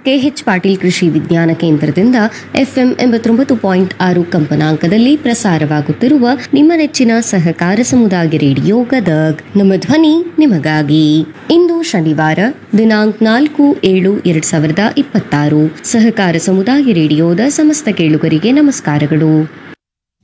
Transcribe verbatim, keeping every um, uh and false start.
K H Patil ಕೃಷಿ ವಿಜ್ಞಾನ ಕೇಂದ್ರದಿಂದ ಎಫ್ಎಂ ಎಂಬತ್ತೊಂಬತ್ತು ಪಾಯಿಂಟ್ ಆರು ಕಂಪನಾಂಕದಲ್ಲಿ ಪ್ರಸಾರವಾಗುತ್ತಿರುವ ನಿಮ್ಮ ನೆಚ್ಚಿನ ಸಹಕಾರ ಸಮುದಾಯ ರೇಡಿಯೋ ಗದಗ್. ನಮ್ಮ ಧ್ವನಿ ನಿಮಗಾಗಿ. ಇಂದು ಶನಿವಾರ ದಿನಾಂಕ ನಾಲ್ಕು ಏಳು ಎರಡ್ ಸಾವಿರದ ಇಪ್ಪತ್ತಾರು. ಸಹಕಾರ ಸಮುದಾಯ ರೇಡಿಯೋದ ಸಮಸ್ತ ಕೇಳುಗರಿಗೆ ನಮಸ್ಕಾರಗಳು.